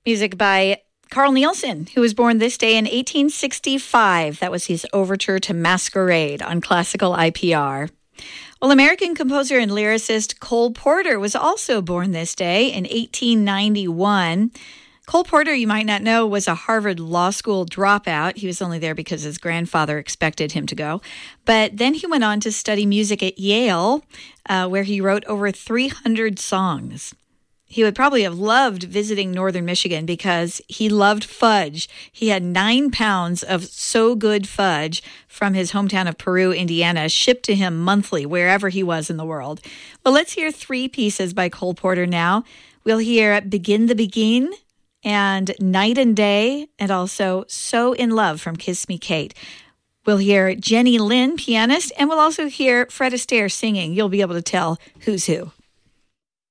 Music by Carl Nielsen, who was born this day in 1865. That was his overture to Masquerade on classical IPR. Well, American composer and lyricist Cole Porter was also born this day in 1891. Cole Porter, you might not know, was a Harvard Law School dropout. He was only there because his grandfather expected him to go. But then he went on to study music at Yale, where he wrote over 300 songs. He would probably have loved visiting northern Michigan because he loved fudge. He had 9 pounds of So Good fudge from his hometown of Peru, Indiana, shipped to him monthly wherever he was in the world. Well, let's hear 3 pieces by Cole Porter now. We'll hear Begin the Begin and Night and Day, and also So in Love from Kiss Me Kate. We'll hear Jenny Lynn, pianist, and we'll also hear Fred Astaire singing. You'll be able to tell who's who.